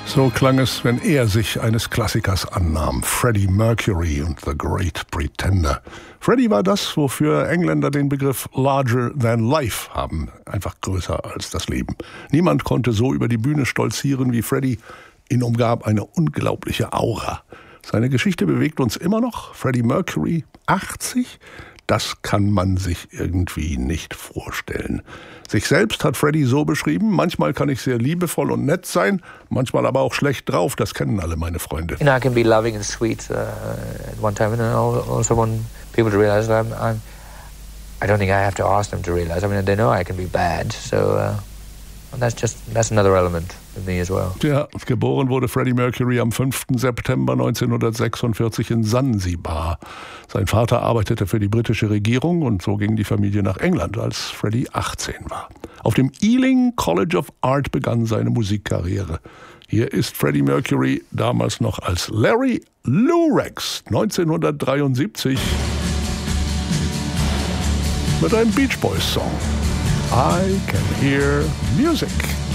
So klang es, wenn er sich eines Klassikers annahm. Freddie Mercury und The Great Pretender. Freddie war das, wofür Engländer den Begriff larger than life haben. Einfach größer als das Leben. Niemand konnte so über die Bühne stolzieren wie Freddie. Ihn umgab eine unglaubliche Aura. Seine Geschichte bewegt uns immer noch. Freddie Mercury, 80? Das kann man sich irgendwie nicht vorstellen. Sich selbst hat Freddie so beschrieben: manchmal kann ich sehr liebevoll und nett sein, manchmal aber auch schlecht drauf. Das kennen alle meine Freunde. You know, I can be loving and sweet at one time, and I also want people to realize that I don't think I have to ask them to realize. I mean, they know I can be bad, so that's another element of me as well. Ja, geboren wurde Freddie Mercury am 5. September 1946 in Sansibar. Sein Vater arbeitete für die britische Regierung und so ging die Familie nach England, als Freddie 18 war. Auf dem Ealing College of Art begann seine Musikkarriere. Hier ist Freddie Mercury damals noch als Larry Lurex 1973 mit einem Beach Boys Song. I Can Hear Music.